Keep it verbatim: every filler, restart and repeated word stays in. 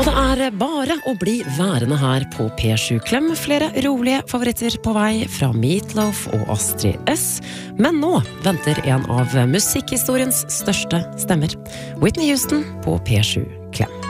Og det er bare å bli værende her på P sju Klem. Flere rolige favoritter på vei fra Meatloaf og Astrid S. Men nå venter en av musikkhistoriens største stemmer. Whitney Houston på P sju Klem.